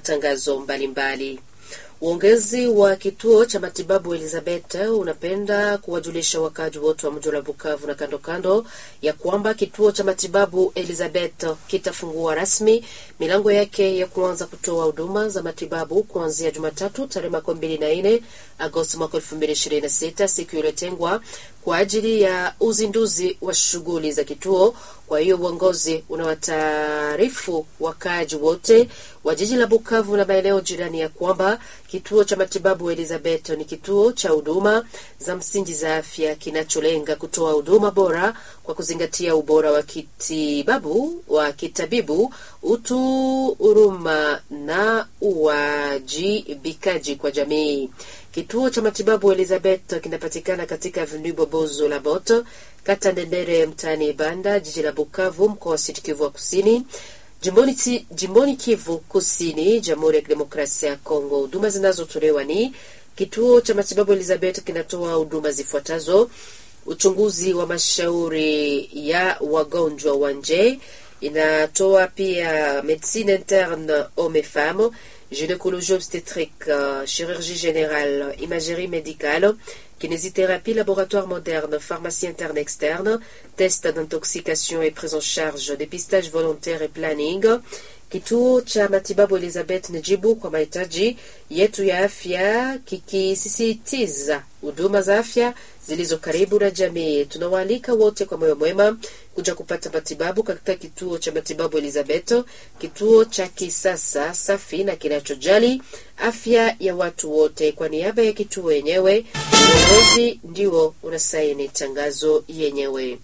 matangazo mbalimbali. Uongezi wa kituo cha matibabu Elizabeth unapenda kuwajulisha wakazi wote wa mji wa Bukavu na kando kando ya kwamba kituo cha matibabu Elizabeth kitafungua rasmi milango yake ya kuanza kutoa huduma za matibabu kuanzia Jumatatu tarehe 24 Agosti mwaka 2026, siku iliyotengwa kwa ajili ya uzinduzi wa shughuli za kituo. Kwa hiyo uongozi unawataarifu wakazi wote wa jiji la Bukavu na maeneo jirani ya kwamba kituo cha matibabu Elizabeth ni kituo cha huduma za msingi za afya kinacholenga kutoa huduma bora kwa kuzingatia ubora wa kitabibu, utu, huruma na uwajibikaji kwa jamii. Kituo cha matibabu Elizabeth kinapatikana katika Avenue Bobozo la Boto, kata Ndendere, mtaani Banda, jiji la Bukavu, mkoa wa Sud Kivu Kusini, jimboni Kivu Kusini, Jamhuri ya Kidemokrasia ya Kongo. Huduma zinazotolewa ni kituo cha matibabu Elizabeth kinatoa huduma zifuatazo: uchunguzi wa mashauri ya wagonjwa wa nje, inatoa pia médecine interne hommes et femmes, gynécologie obstétrique, chirurgie générale, imagerie médicale, kinésithérapie, laboratoire moderne, pharmacie interne externe, test d'intoxication et prise en charge, dépistage volontaire et planning. Kituo cha matibabu Elizabeth ni jibu kwa mahitaji yetu ya afya, kikisisitiza huduma za afya zilizo karibu na jamii. Tunawaalika wote kwa moyo mwema kuja kupata matibabu katika kituo cha matibabu Elizabeth, kituo cha kisasa, safi na kinachojali afya ya watu wote. Kwa niaba ya kituo yenyewe, uongozi ndio unasaini tangazo yenyewe.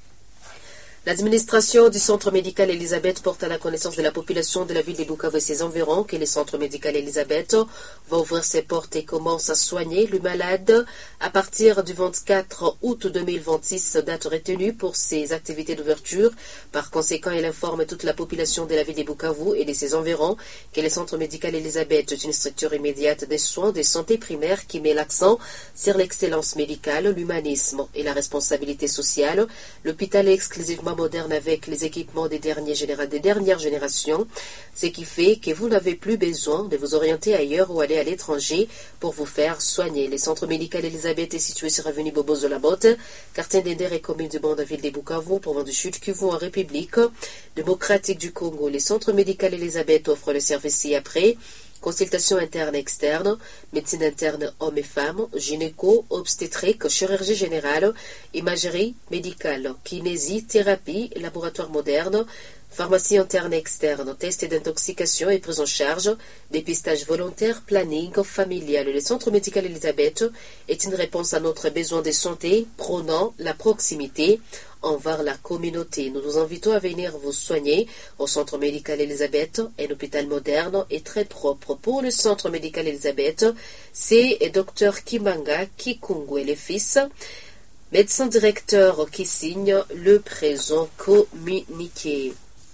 L'administration du centre médical Elizabeth porte à la connaissance de la population de la ville de Bukavu et ses environs que le centre médical Elizabeth va ouvrir ses portes et commence à soigner le malade à partir du 24 août 2026, date retenue pour ses activités d'ouverture. Par conséquent, elle informe toute la population de la ville de Bukavu et de ses environs que le centre médical Elizabeth est une structure immédiate des soins de santé primaire qui met l'accent sur l'excellence médicale, l'humanisme et la responsabilité sociale. L'hôpital est exclusivement moderne avec les équipements des dernières générations, ce qui fait que vous n'avez plus besoin de vous orienter ailleurs ou aller à l'étranger pour vous faire soigner. Le centre médical Elizabeth est situé sur avenue Bobozo la Botte, quartier d'Ender et commune de Bandaville de Bukavu, province du Sud Kivu en République démocratique du Congo. Le centre médical Elizabeth offre le service ci-après: consultation interne et externe, médecine interne hommes et femmes, gynéco, obstétrique, chirurgie générale, imagerie médicale, kinésithérapie, laboratoire moderne, pharmacie interne et externe, test d'intoxication et prise en charge, dépistage volontaire, planning familial. Le centre médical Elizabeth est une réponse à notre besoin de santé, prônant la proximité envers la communauté. Nous vous invitons à venir vous soigner au centre médical Elizabeth, un hôpital moderne et très propre. Pour le centre médical Elizabeth, c'est Dr Kimanga Kikungwe, le fils, médecin directeur, qui signe le présent communiqué.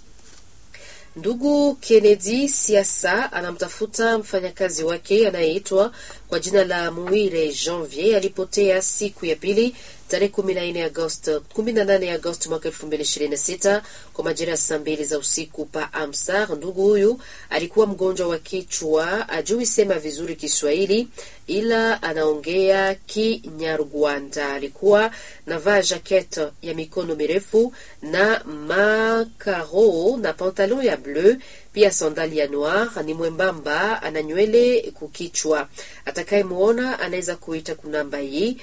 Ndugu Kennedy Siasa anamtafuta mfanyakazi wake anayeitwa kwa jina la Muire Janvier. Alipotea siku ya pili tarehe 18 Agosti mwaka 2026 kwa majira ya saa 2 za usiku pa Amsar. Ndugu huyu alikuwa mgonjwa wa kichwa, ajui sema vizuri Kiswahili ila anaongea Kinyarwanda. Alikuwa navaa jacket ya mikono mirefu na makaro na pantalon ya bleu, pia sandali ya noir. Ni mwembamba, ana nywele kukichwa. Atakaye muona anaweza kuita kunamba hii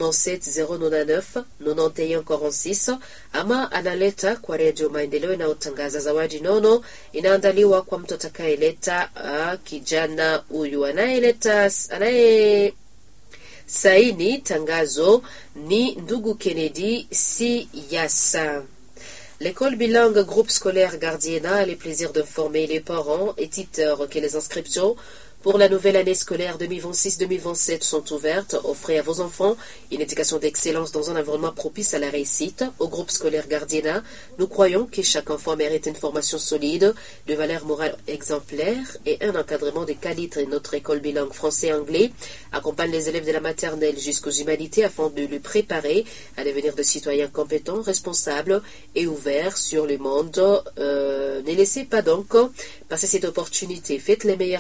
97099 9146 ama analeta kwa Radio Maendeleo inayotangaza zawadi nono inaandaliwa kwa mtu atakayeleta kijana huyu. Anaye saini tangazo ni ndugu Kennedy Siasa. L'école bilingue groupe scolaire Gardiena a le plaisir d'informer les parents et tuteurs que les inscriptions pour la nouvelle année scolaire 2026-2027 sont ouvertes. Offrez à vos enfants une éducation d'excellence dans un environnement propice à la réussite. Au groupe scolaire Gardiena, nous croyons que chaque enfant mérite une formation solide, de valeurs morales exemplaires et un encadrement de qualité. Notre école bilingue français-anglais accompagne les élèves de la maternelle jusqu'aux humanités afin de les préparer à devenir de citoyens compétents, responsables et ouverts sur le monde. Ne laissez pas donc passer cette opportunité. Faites les meilleurs